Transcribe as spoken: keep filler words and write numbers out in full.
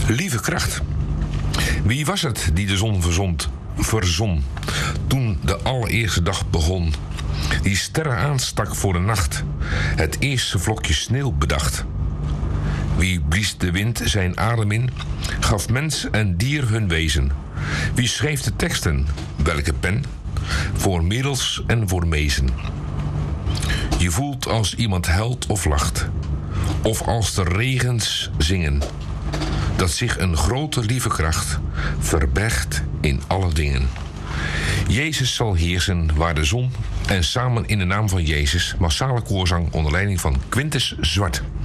Lieve kracht. Wie was het die de zon verzond, verzon toen de allereerste dag begon? Die sterren aanstak voor de nacht, het eerste vlokje sneeuw bedacht. Wie blies de wind zijn adem in, gaf mens en dier hun wezen? Wie schreef de teksten, welke pen? Voor middels en voor mezen. Je voelt als iemand huilt of lacht, of als de regens zingen, dat zich een grote lieve kracht verbergt in alle dingen. Jezus zal heersen waar de zon en samen in de naam van Jezus massale koorzang onder leiding van Quintus Zwart.